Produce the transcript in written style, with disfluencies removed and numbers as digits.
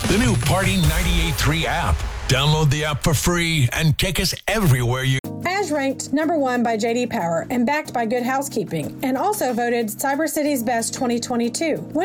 The new Party 98.3 app. Download the app for free and take us everywhere you... As ranked number 1 by J.D. Power and backed by Good Housekeeping, and also voted Cyber City's Best 2022.